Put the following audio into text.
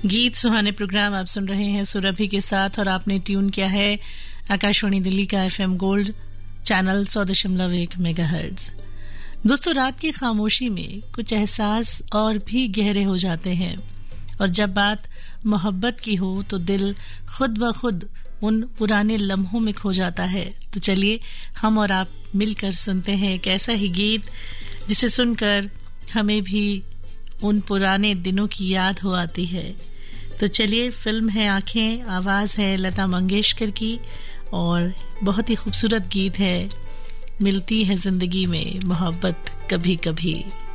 गीत सुहाने प्रोग्राम आप सुन रहे हैं सुरभि के साथ और आपने ट्यून किया है आकाशवाणी दिल्ली का FM गोल्ड चैनल 100.1 मेगाहर्ट्ज। दोस्तों, रात की खामोशी में कुछ एहसास और भी गहरे हो जाते हैं और जब बात मोहब्बत की हो तो दिल खुद ब खुद उन पुराने लम्हों में खो जाता है। तो चलिए हम और आप मिलकर सुनते हैं एक ऐसा ही गीत जिसे सुनकर हमें भी उन पुराने दिनों की याद हो आती है। तो चलिए, फिल्म है आंखें, आवाज है लता मंगेशकर की और बहुत ही खूबसूरत गीत है मिलती है जिंदगी में मोहब्बत कभी कभी।